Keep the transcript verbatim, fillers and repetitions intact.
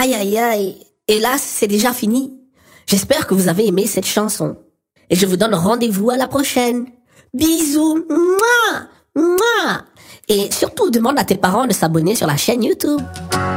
Aïe aïe aïe. Hélas, c'est déjà fini. J'espère que vous avez aimé cette chanson. Et je vous donne rendez-vous à la prochaine. Bisous. Mouah, mouah. Et surtout, demande à tes parents de s'abonner sur la chaîne YouTube.